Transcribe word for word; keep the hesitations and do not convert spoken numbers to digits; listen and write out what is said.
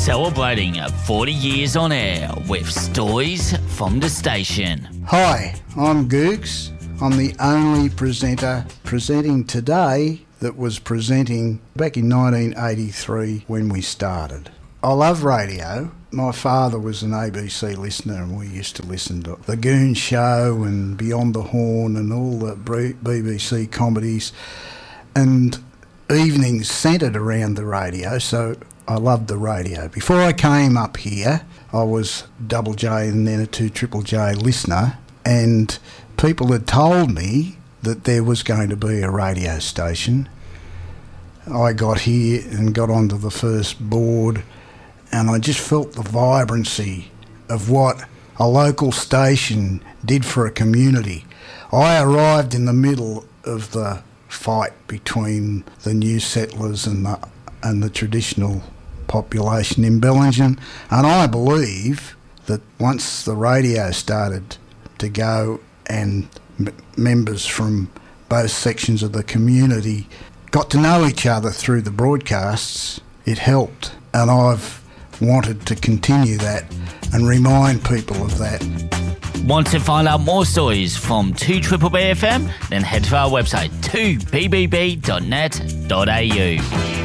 Celebrating forty years on air with stories from the station. Hi, I'm Googs. I'm the only presenter presenting today that was presenting back in nineteen eighty-three when we started. I love radio. My father was an A B C listener and we used to listen to The Goon Show and Beyond the Horn and all the B B C comedies and evenings centred around the radio, so I loved the radio. Before I came up here, I was Double J and then a two Triple J listener, and people had told me that there was going to be a radio station. I got here and got onto the first board, and I just felt the vibrancy of what a local station did for a community. I arrived in the middle of the fight between the new settlers and the, and the traditional population in Bellingen, and I believe that once the radio started to go and m- members from both sections of the community got to know each other through the broadcasts, it helped, and I've wanted to continue that and remind people of that. Want to find out more stories from two Triple B F M? Then head to our website two b b b dot net dot a u.